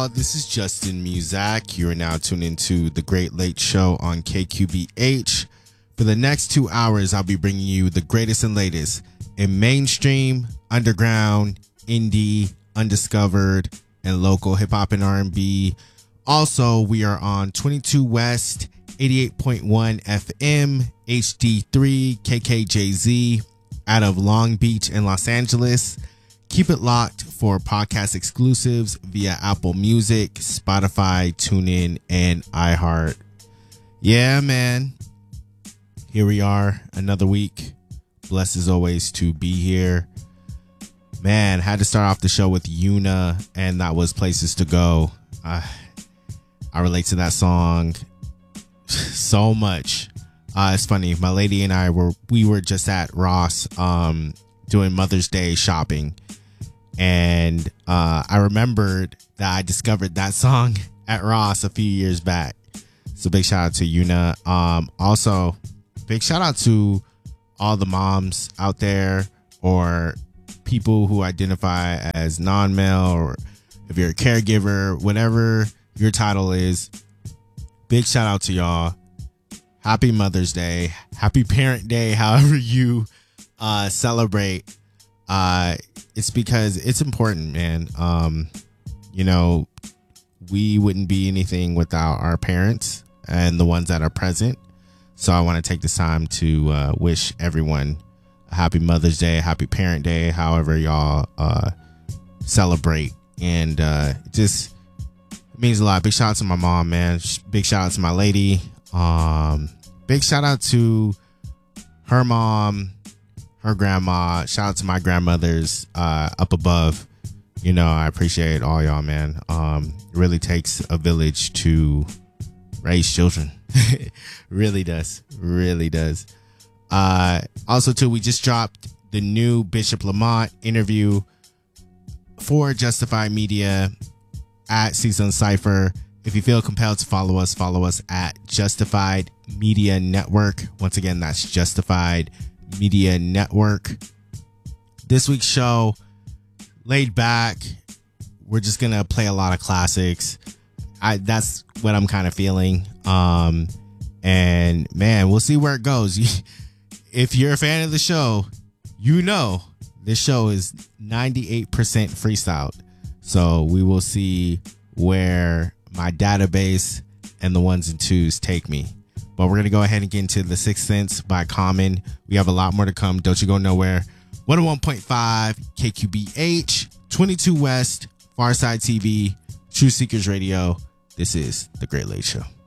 y'all. This is Justin Muzak. You are now tuned into The Great Late Show on KQBH. For the next 2 hours, I'll be bringing you the greatest and latest in mainstream, underground, indie, undiscovered, and local hip-hop and R&B. Also, we are on 22 West, 88.1 FM, HD3, KKJZ, out of Long Beach and Los Angeles. Keep it locked for podcast exclusives via Apple Music, Spotify, TuneIn, and iHeart. Yeah, man. Here we are, another week. Blessed as always to be here. Man, had to start off the show with Yuna, and that was Places to Go. I relate to that song so much. It's funny. My lady and I were just at Ross doing Mother's Day shopping, and I remembered that I discovered that song at Ross a few years back. So big shout out to Yuna. Also, big shout out to all the moms out there, or people who identify as non-male, or if you're a caregiver, whatever your title is. Big shout out to y'all. Happy Mother's Day. Happy Parent Day, however you celebrate. It's because it's important, man. You know, we wouldn't be anything without our parents and the ones that are present. So I want to take this time to wish everyone a happy Mother's Day, happy Parent Day, however y'all celebrate. And it just means a lot. Big shout out to my mom, man. Big shout out to my lady. Big shout out to her mom, her grandma. Shout out to my grandmothers up above. You know, I appreciate all y'all, man. It really takes a village to raise children. Really does. Really does. Also, too, we just dropped the new Bishop Lamont interview for Justified Media at Season Cypher. If you feel compelled to follow us at Justified Media Network. Once again, that's Justified Media Network. This week's show, laid back. We're just going to play a lot of classics. That's what I'm kind of feeling. And man, we'll see where it goes. If you're a fan of the show, you know this show is 98% freestyled. So we will see where my database and the ones and twos take me. But we're going to go ahead and get into The Sixth Sense by Common. We have a lot more to come. Don't you go nowhere. 101.5 KQBH, 22 West, Farside TV, True Seekers Radio. This is The Great Late Show.